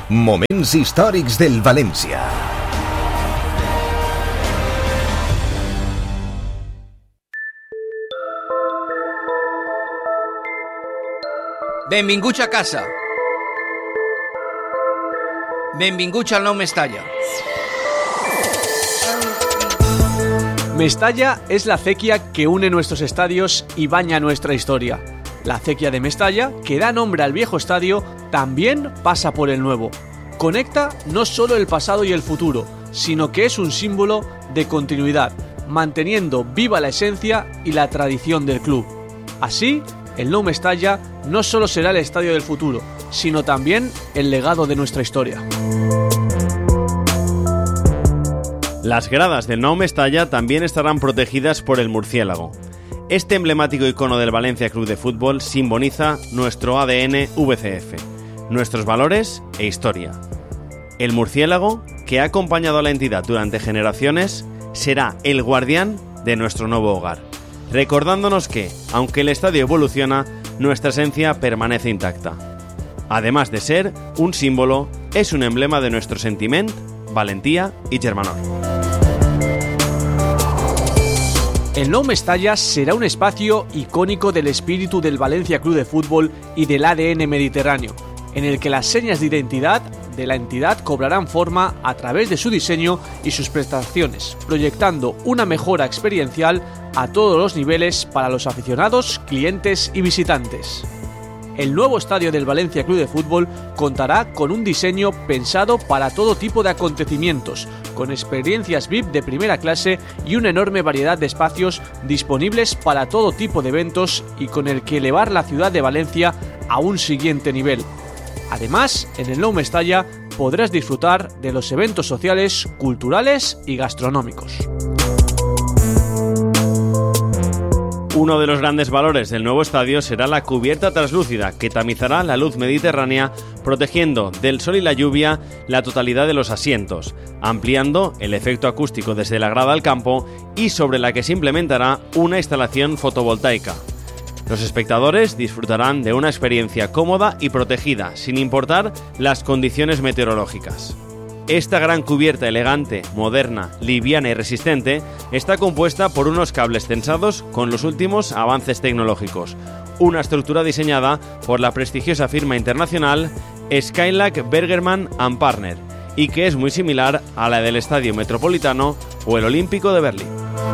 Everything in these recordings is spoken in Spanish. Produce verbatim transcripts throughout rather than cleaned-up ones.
Moments històrics del València. Benvinguts a casa. Benvinguts al nou Mestalla. Mestalla es la acequia que une nuestros estadios y baña nuestra historia. La acequia de Mestalla, que da nombre al viejo estadio, también pasa por el nuevo. Conecta no solo el pasado y el futuro, sino que es un símbolo de continuidad, manteniendo viva la esencia y la tradición del club. Así, el Nou Mestalla no solo será el estadio del futuro, sino también el legado de nuestra historia. Las gradas del Nou Mestalla también estarán protegidas por el murciélago. Este emblemático icono del Valencia Club de Fútbol simboliza nuestro A D N V C F, nuestros valores e historia. El murciélago, que ha acompañado a la entidad durante generaciones, será el guardián de nuestro nuevo hogar, recordándonos que, aunque el estadio evoluciona, nuestra esencia permanece intacta. Además de ser un símbolo, es un emblema de nuestro sentiment, valentía y germanor. El Nou Mestalla será un espacio icónico del espíritu del Valencia Club de Fútbol y del A D N mediterráneo, en el que las señas de identidad de la entidad cobrarán forma a través de su diseño y sus prestaciones, proyectando una mejora experiencial a todos los niveles para los aficionados, clientes y visitantes. El nuevo estadio del Valencia Club de Fútbol contará con un diseño pensado para todo tipo de acontecimientos, con experiencias V I P de primera clase y una enorme variedad de espacios disponibles para todo tipo de eventos y con el que elevar la ciudad de Valencia a un siguiente nivel. Además, en el Nou Mestalla podrás disfrutar de los eventos sociales, culturales y gastronómicos. Uno de los grandes valores del nuevo estadio será la cubierta translúcida que tamizará la luz mediterránea, protegiendo del sol y la lluvia la totalidad de los asientos, ampliando el efecto acústico desde la grada al campo y sobre la que se implementará una instalación fotovoltaica. Los espectadores disfrutarán de una experiencia cómoda y protegida, sin importar las condiciones meteorológicas. Esta gran cubierta elegante, moderna, liviana y resistente está compuesta por unos cables tensados con los últimos avances tecnológicos, una estructura diseñada por la prestigiosa firma internacional Skylac Bergermann and Partner y que es muy similar a la del Estadio Metropolitano o el Olímpico de Berlín.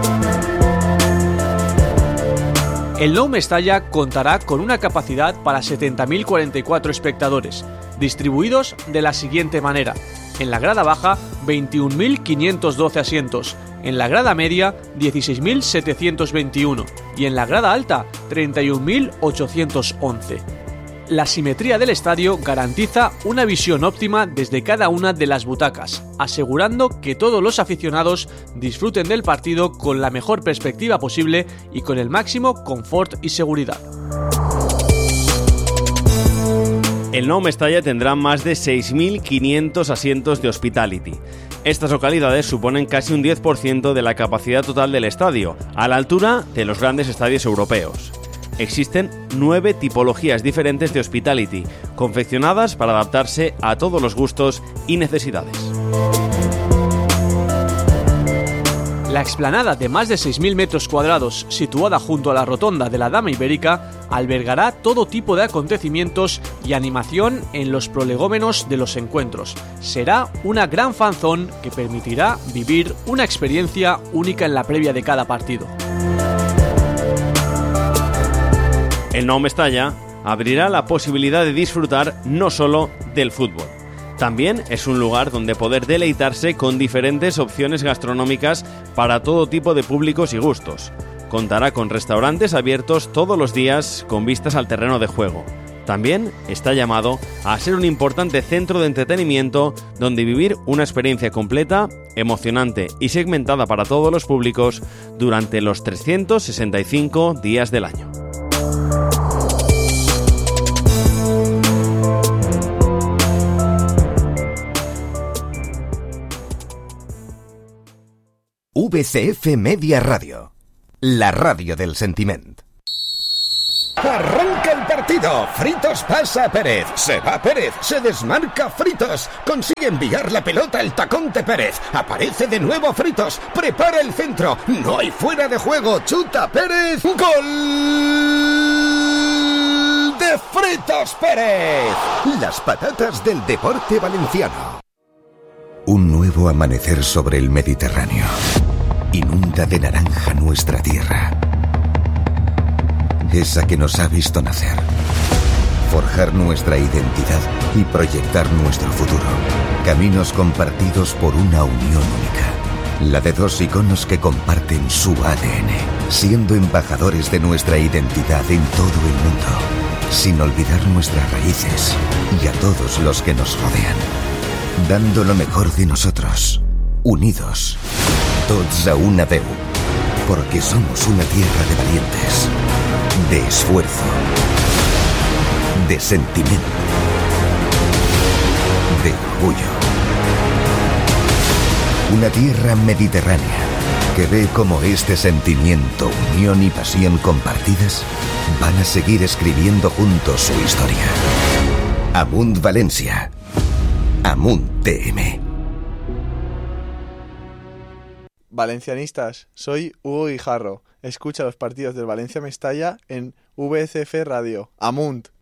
El Nou Mestalla contará con una capacidad para setenta mil cuarenta y cuatro espectadores, distribuidos de la siguiente manera. En la grada baja, veintiún mil quinientos doce asientos, en la grada media, dieciséis mil setecientos veintiuno y en la grada alta, treinta y un mil ochocientos once. La simetría del estadio garantiza una visión óptima desde cada una de las butacas, asegurando que todos los aficionados disfruten del partido con la mejor perspectiva posible y con el máximo confort y seguridad. El Nou Mestalla tendrá más de seis mil quinientos asientos de hospitality. Estas localidades suponen casi un diez por ciento de la capacidad total del estadio, a la altura de los grandes estadios europeos. Existen nueve tipologías diferentes de hospitality, confeccionadas para adaptarse a todos los gustos y necesidades. La explanada de más de seis mil metros cuadrados, situada junto a la rotonda de la Dama Ibérica, albergará todo tipo de acontecimientos y animación en los prolegómenos de los encuentros. Será una gran fanzone que permitirá vivir una experiencia única en la previa de cada partido. El Nou Mestalla abrirá la posibilidad de disfrutar no solo del fútbol. También es un lugar donde poder deleitarse con diferentes opciones gastronómicas para todo tipo de públicos y gustos. Contará con restaurantes abiertos todos los días con vistas al terreno de juego. También está llamado a ser un importante centro de entretenimiento donde vivir una experiencia completa, emocionante y segmentada para todos los públicos durante los trescientos sesenta y cinco días del año. V C F Media Radio, la radio del sentiment. Arranca el partido. rápido! Fritos pasa a Pérez. Se va Pérez. Se desmarca Fritos. Consigue enviar la pelota al tacón de Pérez. Aparece de nuevo Fritos. Prepara el centro. No hay fuera de juego. Chuta Pérez. ¡Gol de Fritos Pérez! Las patatas del deporte valenciano. Un nuevo amanecer sobre el Mediterráneo. Inunda de naranja nuestra tierra. Esa que nos ha visto nacer. Forjar nuestra identidad y proyectar nuestro futuro. Caminos compartidos por una unión única. La de dos iconos que comparten su A D N, siendo embajadores de nuestra identidad en todo el mundo, sin olvidar nuestras raíces y a todos los que nos rodean. Dando lo mejor de nosotros, unidos, tots a una veu, porque somos una tierra de valientes, de esfuerzo, de sentimiento, de orgullo. Una tierra mediterránea que ve cómo este sentimiento, unión y pasión compartidas van a seguir escribiendo juntos su historia. Amunt Valencia. Amunt T M. Valencianistas, soy Hugo Guijarro. Escucha los partidos del Valencia Mestalla en V C F Radio. Amunt.